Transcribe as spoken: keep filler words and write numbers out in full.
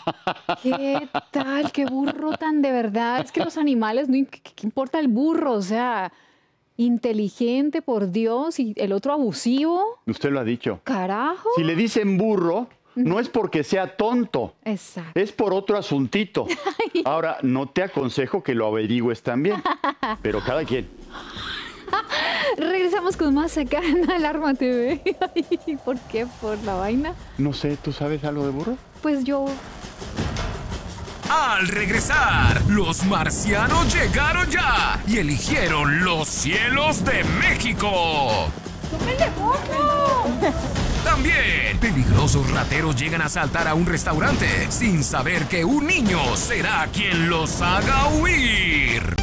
¿Qué tal? Qué burro tan de verdad. Es que los animales, no, ¿qué, qué importa el burro? O sea, inteligente, por Dios, y el otro abusivo. Usted lo ha dicho. Carajo. Si le dicen burro, no es porque sea tonto. Exacto. Es por otro asuntito. Ahora, no te aconsejo que lo averigües también, pero cada quien. Regresamos con más acá en Alarma T V. Ay, ¿por qué? ¿Por la vaina? No sé, ¿tú sabes algo de burro? Pues yo... Al regresar, los marcianos llegaron ya y eligieron los cielos de México. ¡Tómenle foto! También, peligrosos rateros llegan a asaltar a un restaurante sin saber que un niño será quien los haga huir.